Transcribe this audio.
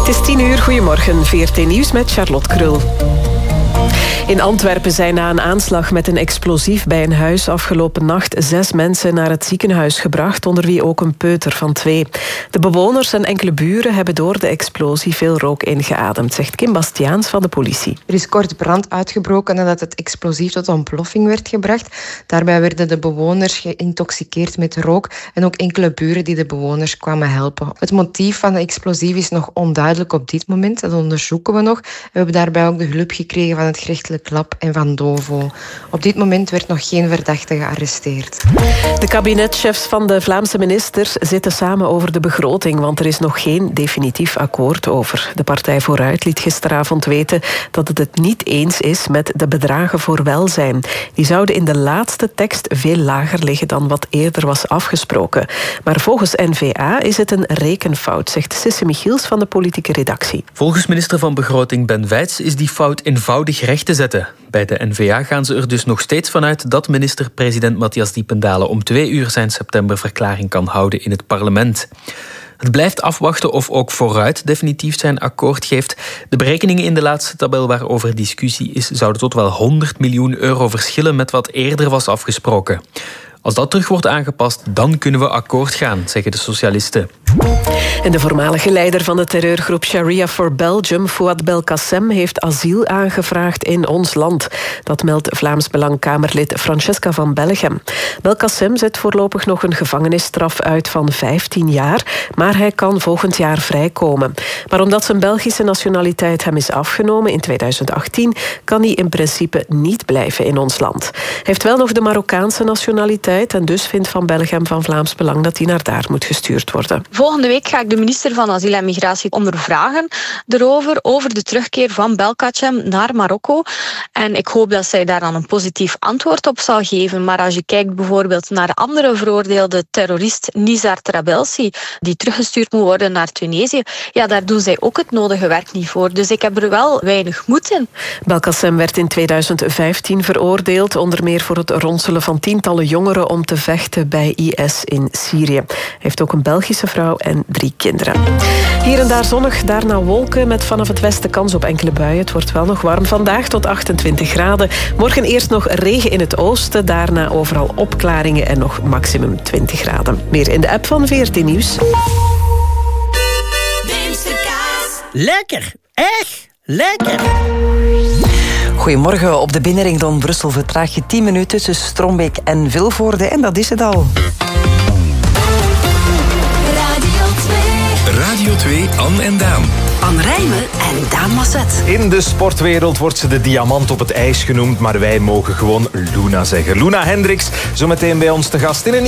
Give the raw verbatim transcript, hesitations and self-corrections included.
Het is tien uur, goedemorgen. V R T Nieuws met Charlotte Krul. In Antwerpen zijn na een aanslag met een explosief bij een huis afgelopen nacht zes mensen naar het ziekenhuis gebracht, onder wie ook een peuter van twee. De bewoners en enkele buren hebben door de explosie veel rook ingeademd, zegt Kim Bastiaans van de politie. Er is kort brand uitgebroken nadat het explosief tot ontploffing werd gebracht. Daarbij werden de bewoners geïntoxiceerd met rook en ook enkele buren die de bewoners kwamen helpen. Het motief van de explosief is nog onduidelijk op dit moment. Dat onderzoeken we nog. We hebben daarbij ook de hulp gekregen van het gerechtelijk lab en van Dovo. Op dit moment werd nog geen verdachte gearresteerd. De kabinetchefs van de Vlaamse ministers zitten samen over de begroting, want er is nog geen definitief akkoord over. De partij Vooruit liet gisteravond weten dat het het niet eens is met de bedragen voor welzijn. Die zouden in de laatste tekst veel lager liggen dan wat eerder was afgesproken. Maar volgens N V A is het een rekenfout, zegt Sisse Michiels van de politieke redactie. Volgens minister van Begroting Ben Weits is die fout eenvoudig recht te zetten. Bij de N V A gaan ze er dus nog steeds vanuit dat minister-president Matthias Diependalen om twee uur zijn septemberverklaring kan houden in het parlement. Het blijft afwachten of ook Vooruit definitief zijn akkoord geeft. De berekeningen in de laatste tabel waarover discussie is zouden tot wel honderd miljoen euro verschillen met wat eerder was afgesproken. Als dat terug wordt aangepast, dan kunnen we akkoord gaan, zeggen de socialisten. En de voormalige leider van de terreurgroep Sharia for Belgium, Fouad Belkacem, heeft asiel aangevraagd in ons land. Dat meldt Vlaams Belang-Kamerlid Francesca van Bellegem. Belkacem zet voorlopig nog een gevangenisstraf uit van vijftien jaar, maar hij kan volgend jaar vrijkomen. Maar omdat zijn Belgische nationaliteit hem is afgenomen in tweeduizend achttien, kan hij in principe niet blijven in ons land. Hij heeft wel nog de Marokkaanse nationaliteit en dus vindt Van Bellegem van Vlaams Belang dat hij naar daar moet gestuurd worden. Volgende week ga ik de minister van Asiel en Migratie ondervragen erover, over de terugkeer van Belkacem naar Marokko. En ik hoop dat zij daar dan een positief antwoord op zal geven. Maar als je kijkt bijvoorbeeld naar de andere veroordeelde terrorist Nizar Trabelsi, die teruggestuurd moet worden naar Tunesië, ja, daar doen zij ook het nodige werk niet voor. Dus ik heb er wel weinig moed in. Belkacem werd in tweeduizend vijftien veroordeeld, onder meer voor het ronselen van tientallen jongeren om te vechten bij I S in Syrië. Hij heeft ook een Belgische vrouw en drie kinderen. Hier en daar zonnig, daarna wolken met vanaf het westen kans op enkele buien. Het wordt wel nog warm vandaag tot achtentwintig graden. Morgen eerst nog regen in het oosten, daarna overal opklaringen en nog maximum twintig graden. Meer in de app van V R T Nieuws. Lekker, echt lekker. Goedemorgen. Op de binnenring van Brussel vertraag je tien minuten tussen Strombeek en Vilvoorde. En dat is het al. Radio twee. Radio twee, Anne en Daan. Anne Rijmen en Daan Masset. In de sportwereld wordt ze de diamant op het ijs genoemd, maar wij mogen gewoon Luna zeggen. Luna Hendricks, zometeen bij ons te gast in een